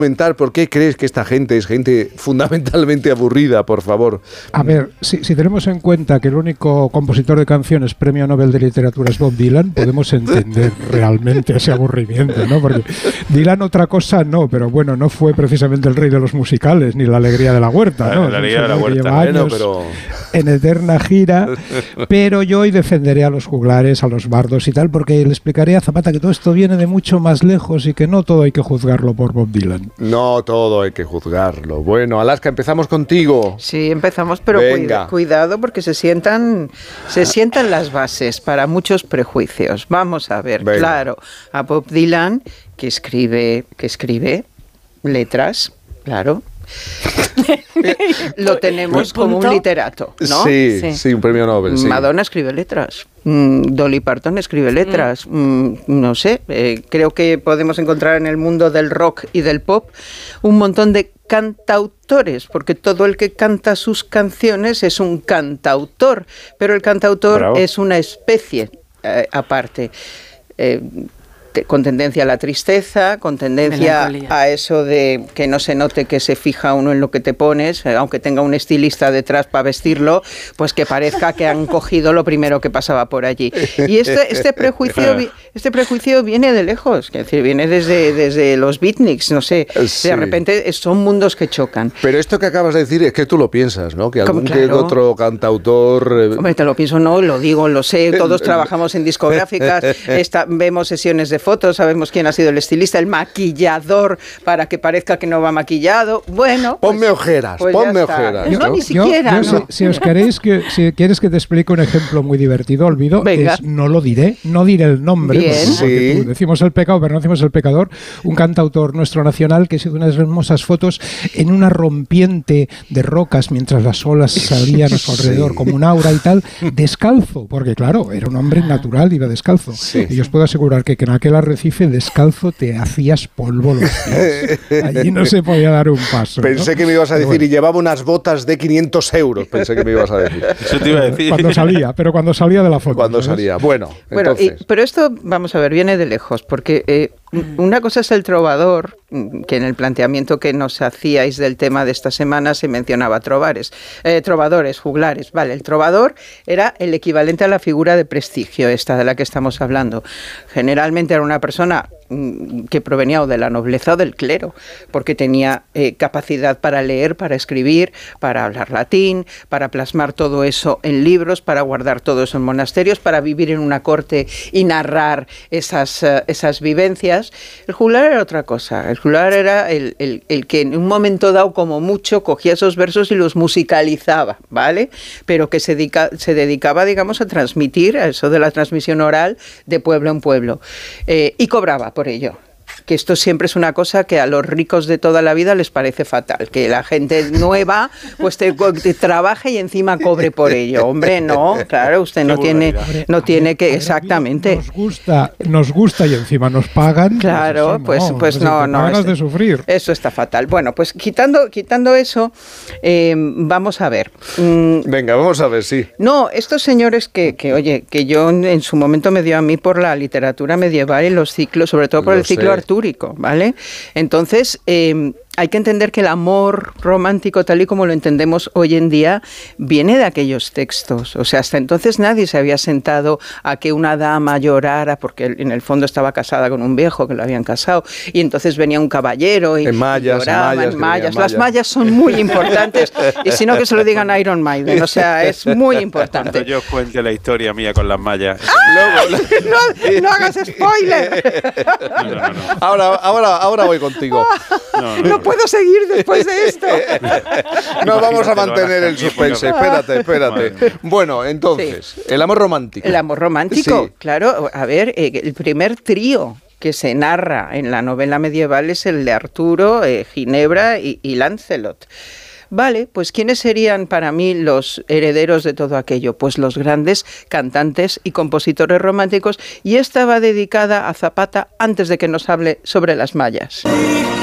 comentar por qué crees que esta gente es gente fundamentalmente aburrida, por favor. A ver, si tenemos en cuenta que el único compositor de canciones premio Nobel de Literatura es Bob Dylan, podemos entender realmente ese aburrimiento, ¿no? Porque Dylan otra cosa no, pero bueno, no fue precisamente el rey de los musicales, ni la alegría de la huerta, ¿no? La alegría de la huerta, lleva años en eterna gira, pero yo hoy defenderé a los juglares, a los bardos y tal, porque le explicaré a Zapata que todo esto viene de mucho más lejos y que no todo hay que juzgarlo por Bob Dylan. No todo hay que juzgarlo. Bueno, Alaska, empezamos contigo. Sí, empezamos, pero cuidado porque se sientan las bases para muchos prejuicios. Vamos a ver, claro, a Bob Dylan, que escribe letras, claro. Lo tenemos como un literato, ¿no? Sí, un premio Nobel. Sí. Madonna escribe letras. Dolly Parton escribe letras. No sé, creo que podemos encontrar en el mundo del rock y del pop un montón de cantautores, porque todo el que canta sus canciones es un cantautor, pero el cantautor es una especie aparte. Con tendencia a la tristeza, con tendencia a eso de que no se note que se fija uno en lo que te pones, aunque tenga un estilista detrás para vestirlo, pues que parezca que han cogido lo primero que pasaba por allí. Y este prejuicio viene de lejos, es decir, viene desde los beatniks, no sé, de repente son mundos que chocan. Pero esto que acabas de decir es que tú lo piensas, ¿no? Que algún que otro cantautor... Hombre, te lo pienso, no, lo digo, lo sé, todos trabajamos en discográficas, vemos sesiones de fotos, sabemos quién ha sido el estilista, el maquillador, para que parezca que no va maquillado. Bueno, ponme ojeras, ponme ojeras. No, ni siquiera. Si quieres que te explique un ejemplo muy divertido, no lo diré, no diré el nombre, porque tú decimos el pecado, pero no decimos el pecador. Un cantautor nuestro nacional que hizo unas hermosas fotos en una rompiente de rocas mientras las olas salían a su alrededor como un aura y tal, descalzo, porque claro, era un hombre natural, iba descalzo. Y yo os puedo asegurar que en aquel arrecife descalzo te hacías polvo los pies. Allí no se podía dar un paso. Pensé que me ibas a decir, y llevaba unas botas de 500 euros, pensé que me ibas a decir. Eso te iba a decir. Cuando salía de la foto. Cuando salía. Bueno, entonces... pero esto, vamos a ver, viene de lejos, porque una cosa es el trovador, que en el planteamiento que nos hacíais del tema de esta semana se mencionaba trovadores, juglares. Vale, el trovador era el equivalente a la figura de prestigio, esta de la que estamos hablando. Generalmente era una persona que provenía o de la nobleza o del clero, porque tenía capacidad para leer, para escribir, para hablar latín, para plasmar todo eso en libros, para guardar todo eso en monasterios, para vivir en una corte y narrar esas vivencias. El juglar era otra cosa. El juglar era el que en un momento dado, como mucho, cogía esos versos y los musicalizaba, ¿vale? Pero que se dedicaba, digamos, a transmitir, a eso de la transmisión oral de pueblo en pueblo. Y cobraba por ello. Que esto siempre es una cosa que a los ricos de toda la vida les parece fatal, que la gente nueva pues te trabaje y encima cobre por ello. Hombre, no, claro, usted no tiene que, exactamente. Nos gusta y encima nos pagan. Claro, pues no. Ganas de sufrir. Eso está fatal. Bueno, pues quitando eso, vamos a ver. Venga, vamos a ver, sí. No, estos señores que yo en su momento me dio a mí por la literatura medieval y los ciclos, sobre todo por el ciclo artúrico, ¿vale? Entonces, hay que entender que el amor romántico, tal y como lo entendemos hoy en día, viene de aquellos textos. O sea, hasta entonces nadie se había sentado a que una dama llorara, porque en el fondo estaba casada con un viejo que lo habían casado, y entonces venía un caballero y lloraba en mallas. Las mallas son muy importantes, y si no, que se lo digan a Iron Maiden. O sea, es muy importante. Cuando yo cuente la historia mía con las mallas. No hagas spoiler. No. Ahora voy contigo. No puedo seguir después de esto. No vamos a mantener el suspense. Espérate. Bueno, entonces, el amor romántico. El amor romántico, claro. A ver, el primer trío que se narra en la novela medieval es el de Arturo, Ginebra y Lancelot. Vale, pues ¿quiénes serían para mí los herederos de todo aquello? Pues los grandes cantantes y compositores románticos, y esta va dedicada a Zapata antes de que nos hable sobre las mallas.